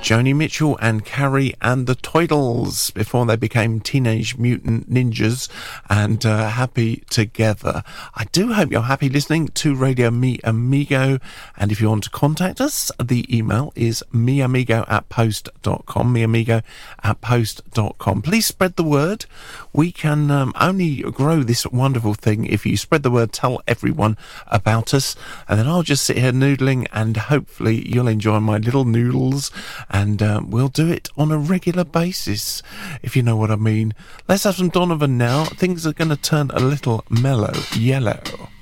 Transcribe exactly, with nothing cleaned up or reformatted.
Joni Mitchell and Carrie and the Toidles before they became Teenage Mutant Ninjas and uh, Happy Together. I do hope you're happy listening to Radio Mi Amigo, and if you want to contact us, the email is miamigo at post dot com, miamigo at post dot com. Please spread the word. We can um, only grow this wonderful thing if you spread the word, tell everyone about us, and then I'll just sit here noodling, and hopefully you'll enjoy my little noodles. And um, we'll do it on a regular basis, if you know what I mean. Let's have some Donovan now. Things are going to turn a little mellow yellow.